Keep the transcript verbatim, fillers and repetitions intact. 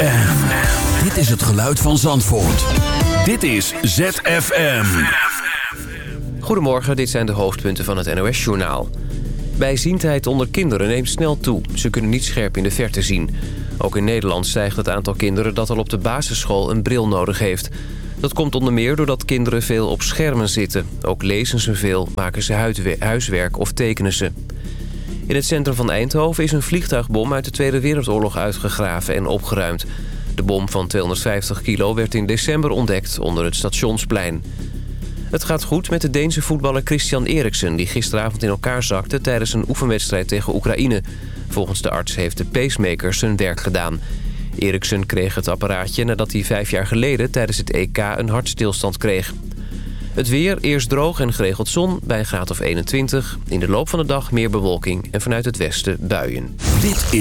M. Dit is het geluid van Zandvoort. Dit is Z F M. Goedemorgen, dit zijn de hoofdpunten van het N O S-journaal. Bijziendheid onder kinderen neemt snel toe. Ze kunnen niet scherp in de verte zien. Ook in Nederland stijgt het aantal kinderen dat al op de basisschool een bril nodig heeft. Dat komt onder meer doordat kinderen veel op schermen zitten. Ook lezen ze veel, maken ze huiswerk of tekenen ze. In het centrum van Eindhoven is een vliegtuigbom uit de Tweede Wereldoorlog uitgegraven en opgeruimd. De bom van tweehonderdvijftig kilo werd in december ontdekt onder het Stationsplein. Het gaat goed met de Deense voetballer Christian Eriksen... die gisteravond in elkaar zakte tijdens een oefenwedstrijd tegen Oekraïne. Volgens de arts heeft de pacemaker zijn werk gedaan. Eriksen kreeg het apparaatje nadat hij vijf jaar geleden... tijdens het E K een hartstilstand kreeg. Het weer, eerst droog en geregeld zon bij een graad of eenentwintig. In de loop van de dag meer bewolking en vanuit het westen buien. Dit is